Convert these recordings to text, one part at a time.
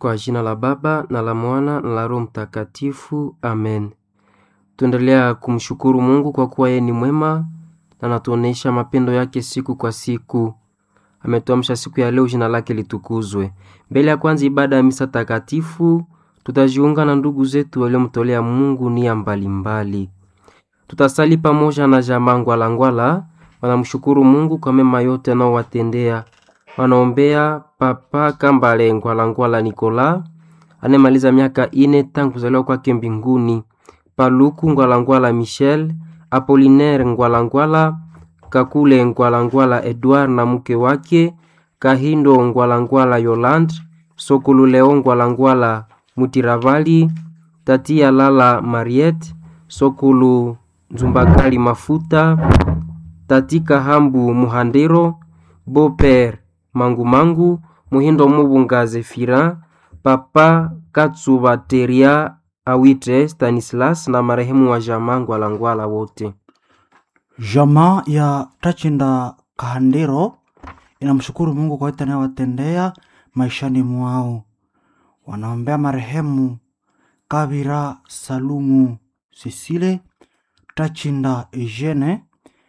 Kwa jina la Baba na la Mwana na la Roho Mtakatifu, amen. Tuendelea kumshukuru Mungu kwa kuwa yeye ni mwema na anatuonesha mapendo yake siku kwa siku. Ametuamsha siku ya leo, jina lake litukuzwe. Mbele ya kwanza ibada ya misa takatifu, tutajiunga na ndugu zetu waliomtolea Mungu nia mbalimbali. Tutasali pamoja na jamaa Ngwalangwala, wanamshukuru Mungu kwa mema yote anaowatendea. Wanaombea Papa Kambale Ngwalangwala Nikola, anemaliza miaka 4 tangu kuzaliwa kwake mbinguni. Paluku Ngwalangwala Michel, Apollinaire Ngwalangwala, Kakule Ngwalangwala Edouard na mke wake, Kahindo Ngwalangwala Yolande, Sokulu Leo Ngwalangwala Mutiravali, Tatia Lala Mariette, Sokulu Nzumbakali Mafuta, Tatika Hambu Muhandero, Boper Mangu, Muhindo Mubunga Zefira, Papa Katsuba Teria Awite Stanislas na marehemu wa jamaa Ngwalangwala wote. Jamaa ya Tachinda Kahandero inamshukuru Mungu kwa yote anayowatendea maishani mwao. Wanaombea marehemu Kabira Salumu Cecile, Tachinda Eugene,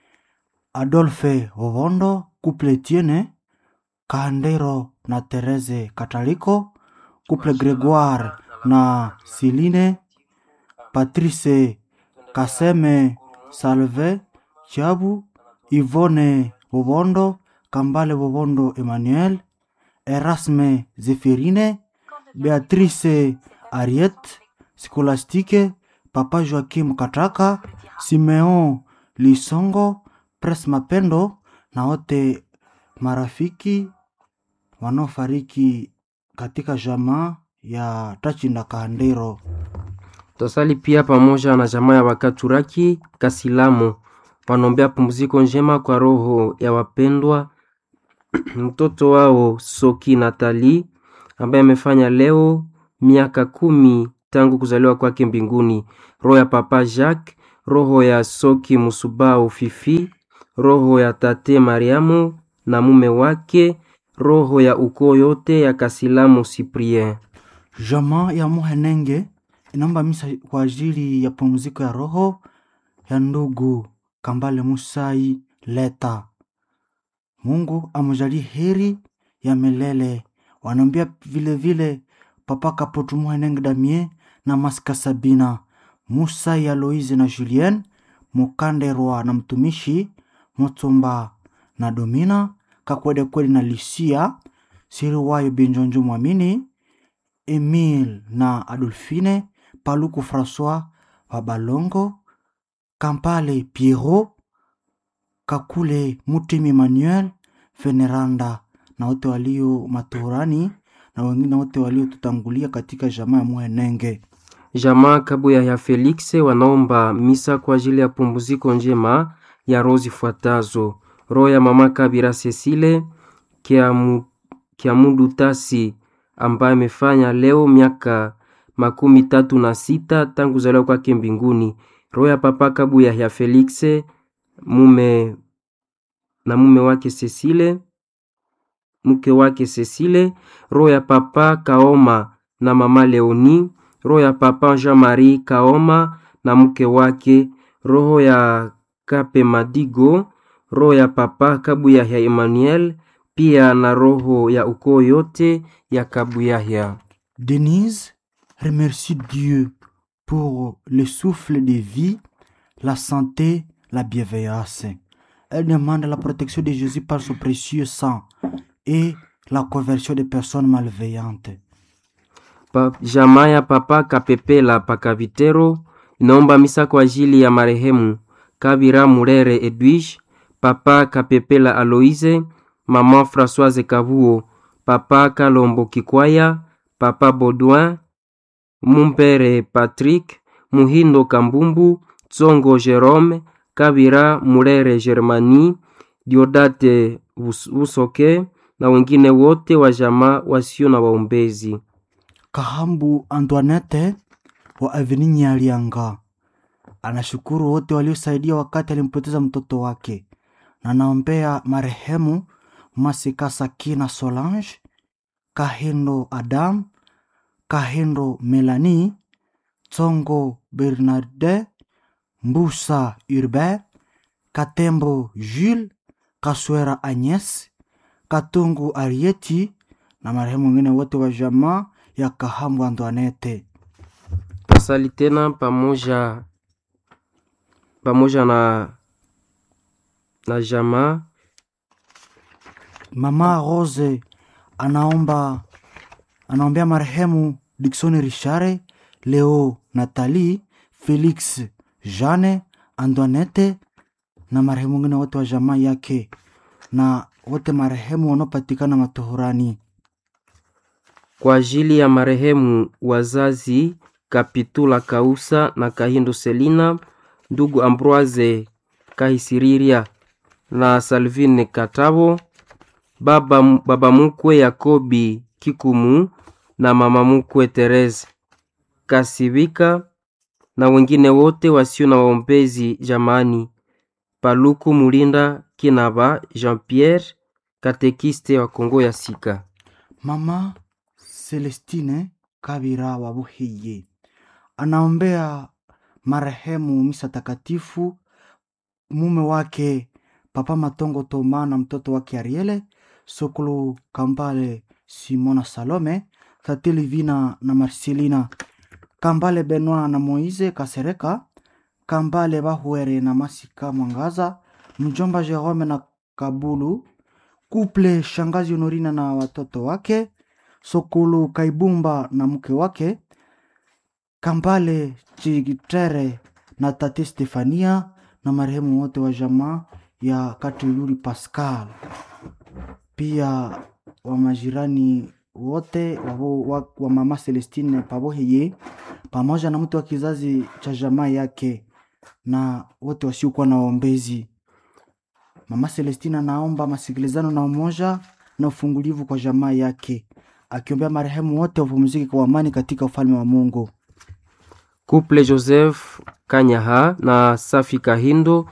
Adolphe Hovondo, Couple Tiene, Kahandero na Therese Kataliko, Couple Gregoire na Celine, Patrice Kaseme Salve Chabu, Yvonne Hovondo, Kambale Hovondo Emmanuel, Erasme Zephirine, Beatrice Ariette, Scolastique, Papa Joachim Kataka, Simeon Lisongo, Pres Mapendo na wote marafiki wanaofariki katika jamaa ya Tachinda Kahandero. Tosali pia pamoja na jamaa ya Wakaturaki Kasilamo, wanaombea pumziko njema kwa roho ya wapendwa mtoto wao Soki Natali ambaye amefanya leo miaka 10 tangu kuzaliwa kwake mbinguni. Roho ya Papa Jacques, roho ya Soki Musubao Fifi, roho ya Tate Mariamu na mume wake, roho ya ukoo yote ya Kasilamo Cyprien. Jamaa ya Muhenenge inaomba misa kwa ajili ya pumziko ya roho ya ndugu Kambale Musai Leta. Mungu amjalie heri ya milele. Wanaombea vile Papa Kapotu Muhenenge Damien na Maska Sabina, Musai ya Loise na Julien, Mukanderwa na mtumishi Mutumba na Domina, Kakwede kweli na Lucia, Siriwayo Binjonjo Mwamini, Emile na Adolphine, Paluku François Wabalongo, Kampale Pierrot, Kakule Mutimi Manuel, Veneranda na wote walio maturani na wengine wote walio tutangulia katika jamaa ya Muhenenge. Jamaa Kabuya ya Felix wanaomba misa kwa ajili ya pumziko njema ya roho zifuatazo: roho ya mama Kabira Cecile Kiamudu Tasi ambaye amefanya leo miaka 36 tangu kuzaliwa kwake mbinguni. Roho ya Papa Kabuya ya Felix mume wake Cecile, mke wake Cecile, roho ya Papa Kaoma na mama Leoni, roho ya Papa Jean-Marie Kaoma na mke wake, roho ya Kape Madigo, roho ya Papa Kabuya ya Emmanuel, pia na roho ya ukoo yote ya Kabuya ya. Denise remercie Dieu pour le souffle de vie, la santé, la bienveillance. Elle demande la protection de Jésus par son précieux sang et la conversion des personnes malveillantes. Jamaa ya Papa Kapepela Pakavitero inaomba misa kwa ajili ya marehemu Kabira Murere Edwige, Papa Kapepela Aloise, Mama Françoise Kavuo, Papa Kalombo Kikwaya, Papa Baudouin, Mumpere Patrick, Muhindo Kambumbu, Tsongo Jerome, Kabira Murere Germani, Diodate Usoke na wengine wote wa jamaa wasio na waombezi. Kahambu Antoinette wa Avenue Nyalianga anashukuru wote waliosaidia wakati alimpoteza mtoto wake, na anaombea marehemu Masika Sakina Solange, Kahindo Adam, Kahendo Melanie, Tsongo Bernarde, Mbusa Urbain, Katembo Jules, Kaswera Agnes, Katungu Arieti na marehemu wengine wote wa jamaa ya Kahambu Antoinette. Pasali tena pamoja na jamaa. Mama Rose anaombea marehemu Dickson Richard, Leo Nathalie, Felix Jeanne, Antoinette na marehemu wengine wote wa jamaa yake na wote marehemu wanaopatikana matohorani. Kwa ajili ya marehemu wazazi Kapitula Kausa na Kahindo Selina, ndugu Ambroise Kahisiriria na Salvine Katabo, baba mkwe Yakobi Kikumu na mama mkwe Therese Kasibika na wengine wote wasio na waombezi jamani. Paluku Mulinda Kinaba Jean-Pierre, katekiste wa Kongo ya Sika. Mama Celestine Kabira wa Buhiye anaombea marehemu misa takatifu mume wake Papa Matongo Toma na mtoto wake Ariele, Sokolo Kambale Simona Salome, Tate Livina na Marcelina, Kambale Benoit na Moise Kasereka, Kambale Bahuere na Masika Mwangaza, mjomba Jerome na Kabulu, kuple shangazi Honorina na watoto wake, Sokolo Kaibumba na mke wake, Kambale Chigitere na Tate Stefania na marehemu wote wa jamaa ya Katuyuri Pascal. Pia wa majirani wote wa mama Celestine Paboheye pamoja na mtu wa kizazi cha jamaa yake na wote wasiokuwa na waombezi. Mama Celestine naomba masikilizano na umoja na ufungulivu kwa jamaa yake, akiombea marehemu wote wapumzike kwa amani katika ufalme wa Mungu. Couple Joseph Kanyaha na Safi Kahindo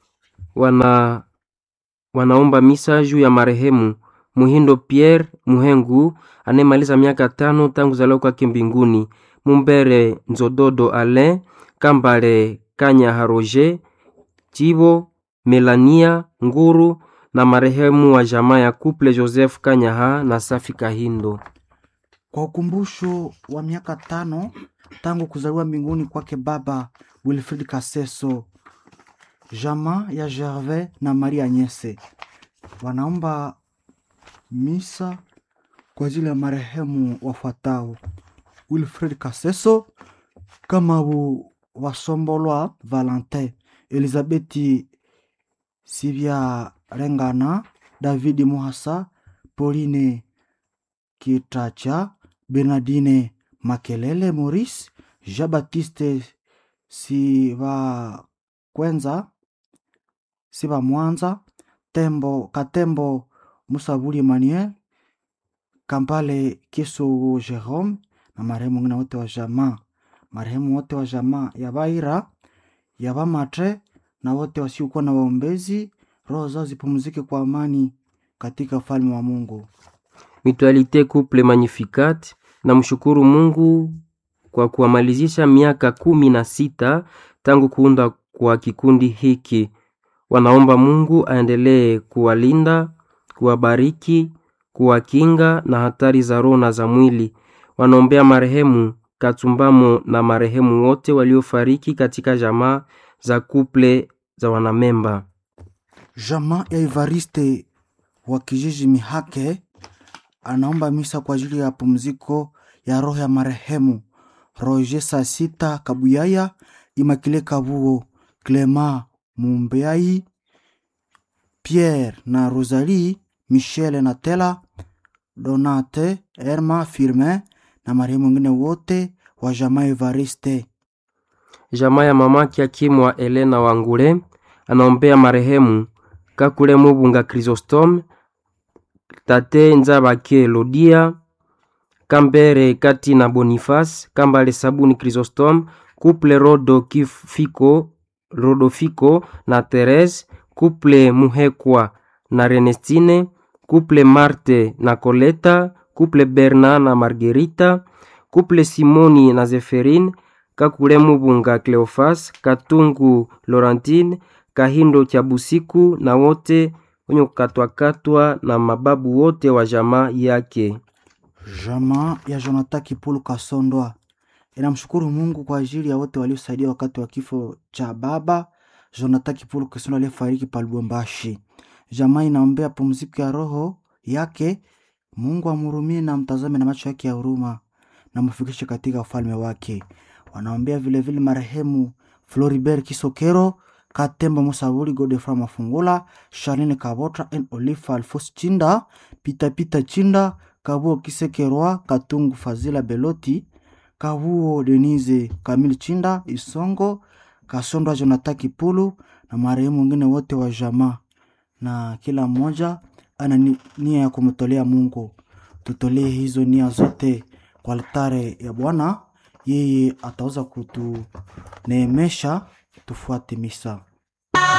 wanaomba misa juu ya marehemu Muhindo Pierre Muhengu anemaliza miaka 5 tangu zaliwa kwake mbinguni, Mumbere Nzododo Alain, Kambale Kanyaha Roger, Chibo Melania Nguru na marehemu wa jamaa ya Couple Joseph Kanyaha na Safi Kahindo. Kwa ukumbusho wa miaka 5 tangu kuzaliwa mbinguni kwake baba Wilfrid Kaseso, jamaa ya Gervais na Maria Nyese wanaomba misa kwa ajili ya marehemu wafuatao: Wilfrid Kaseso, Kamabu Wasombolwa Valentin, Elizabeth Sivia Rengana, David Muhasa, Pauline Kitacha, Bernardine Makelele Maurice, Jean-Baptiste Siva Mwanza, Katembo Musabuli Emmanuel, Kampale Kiso Jerome na marehemu wengine wote wa jamaa. Marehemu wote wa jamaa ya Baira, ya Bamatre na wote wasiokuwa na waombezi, roho zao zipumzike kwa amani katika ufalme wa Mungu. Mutualité Couple Magnificat na mshukuru Mungu kwa kuamalizisha miaka 16 tangu kuunda kwa kikundi hiki. Wanaomba Mungu aendelee kuwalinda, kuwabariki, kuwakinga na hatari za roho na za mwili. Wanaombea marehemu Katumbamo na marehemu wote waliofariki katika jamaa za couple za wanamemba. Jamaa ya Evariste wa kijiji Mihake anaomba misa kwa ajili ya pumziko ya roho ya marehemu Roger Sasita Kabuyaya, Imakile Kabuo, Clement Mumbeai, Pierre na Rosalie, Michel na Tela, Donate, Erma Firmin na marehemu wengine wote wa jamaa Evariste. Jamaa ya mamaki Akimwa Elena Wangule anaombea marehemu Kakule Mubunga Chrysostome, Tate Nzabake Lodia, Kambere Kati na Boniface, Kambale Sabuni Chrysostome, Couple Rodofiko na Therese, Couple Muhekwa na Renestine, Couple Marte na Coleta, Couple Bernard na Margarita, Couple Simoni na Zeferine, Kakule Mubunga Cleofas, Katungu Laurentine, Kahindo Chabusiku na wote wenye kukatwa na mababu wote wa jamaa yake. Jamaa ya Jonathan Kipulu Kasondwa inamshukuru Mungu kwa ajili ya wote waliosaidia wakati wa kifo cha baba Jonathan Kipulu Kasondwa aliyefariki pa Lubumbashi. Jamaa inaombea pumziko ya roho yake. Mungu amhurumie na mtazame na macho yake ya huruma na mfikishe katika ufalme wake. Wanaombea vile vile marehemu Floribert Kisokero, Katemba Musaburi, Godefra Mafungula, Charline Kabotra en Olifa Alfos Chinda, Pita Chinda, Kabuo Kisekerwa, Katungu Fazila Beloti, Kabuo Denise Kamil Chinda, Isongo, Kasondwa Jonathan Kipulu na marehemu wengine wote wa jamaa. Na kila mmoja ana nia ya kumtolea Mungu. Tutolee hizo nia zote kwa altare ya Bwana, yeye ataweza kutuneemesha. Tufuate misa.